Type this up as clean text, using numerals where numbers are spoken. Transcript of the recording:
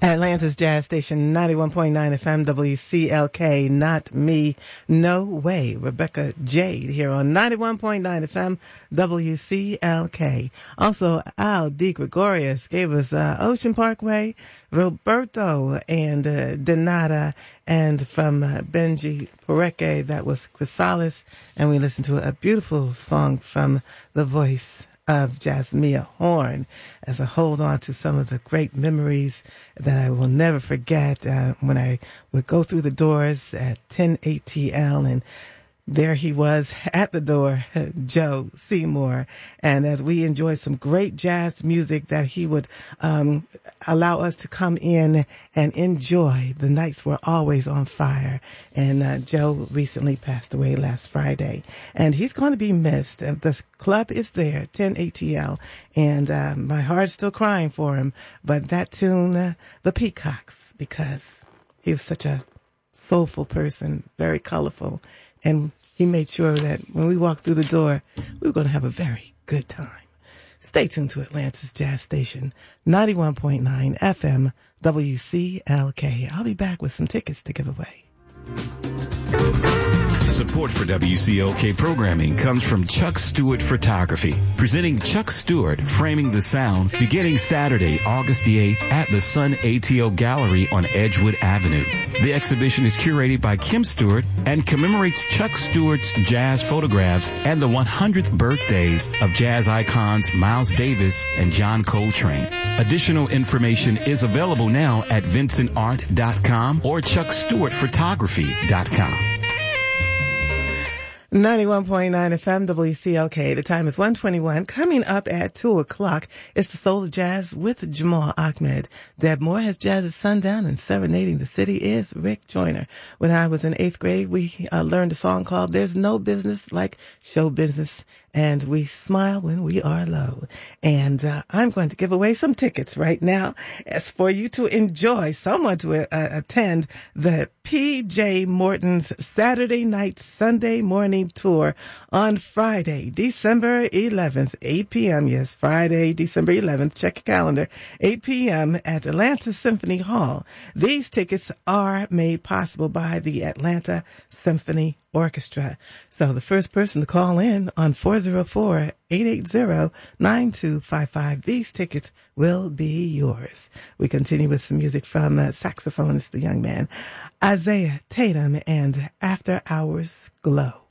Atlanta's Jazz Station, 91.9 FM, WCLK, Not Me, No Way. Rebecca Jade here on 91.9 FM, WCLK. Also, Al D. Gregorius gave us Ocean Parkway, Roberto, and Donata, and from Benji Poreke, that was Chrysalis, and we listened to a beautiful song from the voice of Jasmia Horn as I hold on to some of the great memories that I will never forget when I would go through the doors at 10 ATL, and there he was at the door, Joe Seymour. And as we enjoyed some great jazz music that he would allow us to come in and enjoy, the nights were always on fire. And Joe recently passed away last Friday, and he's going to be missed. The club is there, 10 ATL, and my heart's still crying for him. But that tune, The Peacocks, because he was such a soulful person, very colorful. And he made sure that when we walked through the door, we were going to have a very good time. Stay tuned to Atlanta's Jazz Station, 91.9 FM, WCLK. I'll be back with some tickets to give away. Support for WCLK programming comes from Chuck Stewart Photography, presenting Chuck Stewart Framing the Sound beginning Saturday, August the 8th at the Sun ATO Gallery on Edgewood Avenue. The exhibition is curated by Kim Stewart and commemorates Chuck Stewart's jazz photographs and the 100th birthdays of jazz icons Miles Davis and John Coltrane. Additional information is available now at vincentart.com or chuckstewartphotography.com. 91.9 FM WCLK. The time is 1:21. Coming up at 2 o'clock, it's the Soul of Jazz with Jamal Ahmed. Deb Moore has jazz at sundown, and serenading the city is Rick Joyner. When I was in 8th grade, we learned a song called There's No Business Like Show Business, and we smile when we are low. And I'm going to give away some tickets right now as for you to enjoy, someone to attend the P.J. Morton's Saturday night, Sunday morning tour on Friday, December 11th, 8 p.m. Yes, Friday, December 11th. Check your calendar. 8 p.m. at Atlanta Symphony Hall. These tickets are made possible by the Atlanta Symphony Orchestra. So the first person to call in on 404-880-9255, these tickets will be yours. We continue with some music from saxophonist, the young man, Isaiah Tatum, and After Hours Glow.